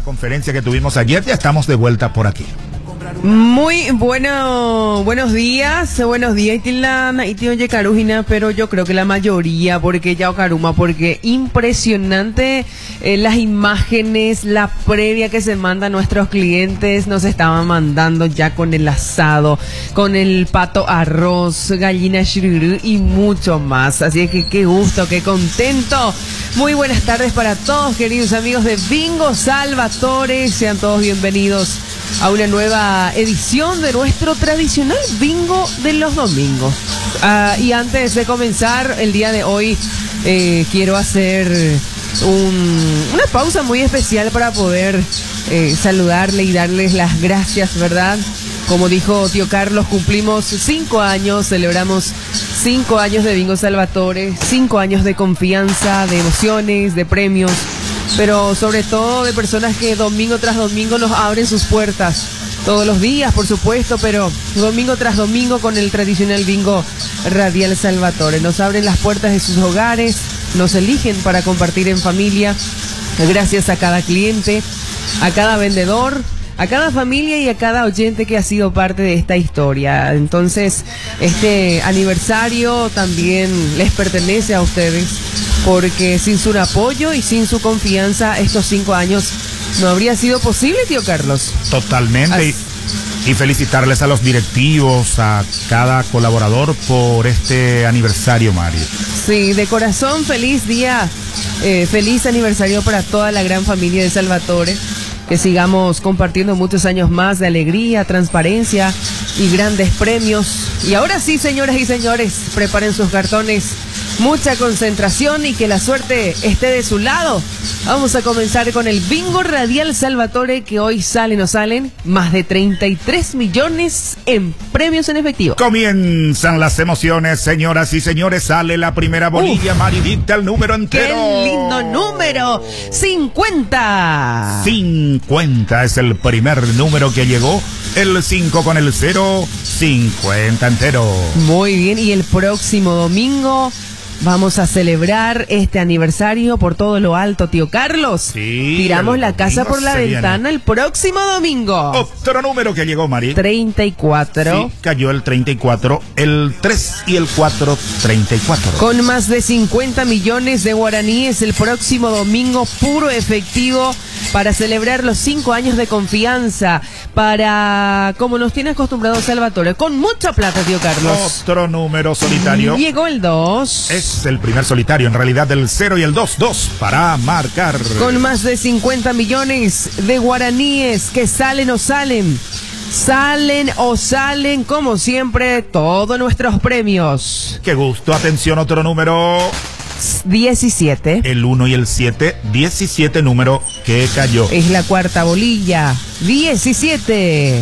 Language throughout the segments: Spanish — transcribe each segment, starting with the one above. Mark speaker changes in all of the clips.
Speaker 1: conferencia que tuvimos ayer, ya estamos de vuelta por aquí.
Speaker 2: Muy buenos días, Itilana, Itio Yecarujina, pero yo creo que la mayoría, porque ya Ocaruma, porque impresionante las imágenes, la previa que se manda a nuestros clientes, nos estaban mandando ya con el asado, con el pato arroz, gallina shiruru y mucho más, así que qué gusto, qué contento. Muy buenas tardes para todos, queridos amigos de Bingo Salvatore, sean todos bienvenidos a una nueva edición de nuestro tradicional bingo de los domingos. Y antes de comenzar el día de hoy, quiero hacer una pausa muy especial para poder saludarle y darles las gracias, ¿verdad? Como dijo tío Carlos, cumplimos 5 años, celebramos 5 años de Bingo Salvatore, 5 años de confianza, de emociones, de premios, pero sobre todo de personas que domingo tras domingo nos abren sus puertas. Todos los días, por supuesto, pero domingo tras domingo con el tradicional Bingo Radial Salvatore. Nos abren las puertas de sus hogares, nos eligen para compartir en familia. Gracias a cada cliente, a cada vendedor, a cada familia y a cada oyente que ha sido parte de esta historia. Entonces, este aniversario también les pertenece a ustedes, porque sin su apoyo y sin su confianza, estos 5 años no habría sido posible, tío Carlos.
Speaker 1: Totalmente. Y felicitarles a los directivos, a cada colaborador por este aniversario, Mari.
Speaker 2: Sí, de corazón, feliz día, feliz aniversario para toda la gran familia de Salvatore. Que sigamos compartiendo muchos años más de alegría, transparencia y grandes premios. Y ahora sí, señoras y señores, preparen sus cartones, mucha concentración y que la suerte esté de su lado. Vamos a comenzar con el Bingo Radial Salvatore, que hoy salen más de 33 millones en premios en efectivo.
Speaker 1: Comienzan las emociones, señoras y señores. Sale la primera bolilla, Maridita, el número entero.
Speaker 2: ¡Qué lindo número! 50.
Speaker 1: 50 es el primer número que llegó. El 5 con el 0, 50 entero.
Speaker 2: Muy bien, y el próximo domingo vamos a celebrar este aniversario por todo lo alto, tío Carlos.
Speaker 1: Sí,
Speaker 2: tiramos la casa por la ventana el próximo domingo.
Speaker 1: Otro número que llegó, Mari.
Speaker 2: 34.
Speaker 1: Sí, cayó el 34, el 3 y el 4, 34.
Speaker 2: Con más de 50 millones de guaraníes el próximo domingo, puro efectivo, para celebrar los 5 años de confianza, para, como nos tiene acostumbrado Salvatore, con mucha plata, tío Carlos.
Speaker 1: Otro número solitario.
Speaker 2: Llegó el 2.
Speaker 1: Es el primer solitario, en realidad, del 0 y el 2, 2 para marcar.
Speaker 2: Con más de 50 millones de guaraníes que salen o salen, como siempre, todos nuestros premios.
Speaker 1: Qué gusto, atención, otro número.
Speaker 2: 17.
Speaker 1: El 1 y el 7, 17 número que cayó.
Speaker 2: Es la cuarta bolilla, 17.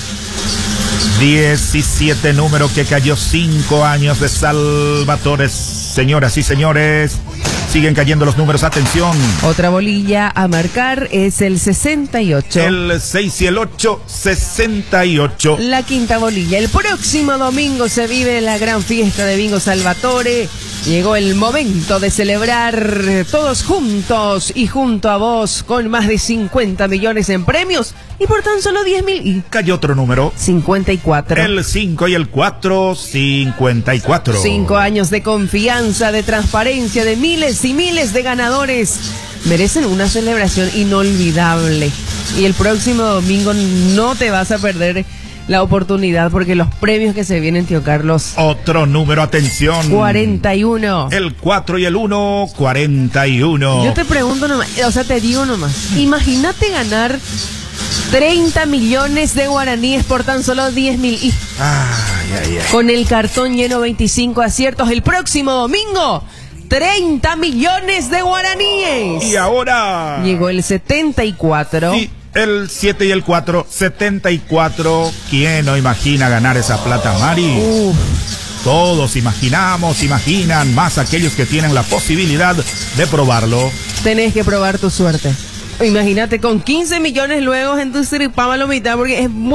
Speaker 1: 17 número que cayó, 5 años de Salvatore. Señoras y señores, siguen cayendo los números, atención.
Speaker 2: Otra bolilla a marcar es el 68.
Speaker 1: El 6 y el 8, 68.
Speaker 2: La quinta bolilla. El próximo domingo se vive la gran fiesta de Bingo Salvatore. Llegó el momento de celebrar todos juntos y junto a vos, con más de 50 millones en premios y por tan solo 10.000. Y
Speaker 1: cayó otro número.
Speaker 2: 54.
Speaker 1: El 5 y el 4, 54.
Speaker 2: 5 años de confianza, de transparencia, de miles y miles de ganadores. Merecen una celebración inolvidable. Y el próximo domingo no te vas a perder la oportunidad, porque los premios que se vienen, tío Carlos.
Speaker 1: Otro número, atención.
Speaker 2: 41.
Speaker 1: El 4 y el 1, 41.
Speaker 2: Yo te pregunto nomás, o sea, te digo nomás, imagínate ganar 30 millones de guaraníes por tan solo 10.000. Y con el cartón lleno, 25 aciertos el próximo domingo. 30 millones de guaraníes.
Speaker 1: Y ahora
Speaker 2: llegó el 74.
Speaker 1: Sí. El 7 y el 4, 74. ¿Quién no imagina ganar esa plata, Mari? Todos imaginan, más aquellos que tienen la posibilidad de probarlo.
Speaker 2: Tenés que probar tu suerte. Imagínate con 15 millones luego en tu ciripama lo mitad, porque es muy